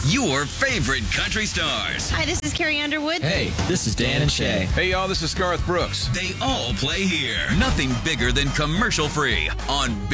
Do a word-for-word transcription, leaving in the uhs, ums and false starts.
your favorite country stars. Hi, this is Carrie Underwood. Hey, this is Dan and Shay. Hey, y'all, this is Garth Brooks. They all play here. Nothing bigger than commercial free on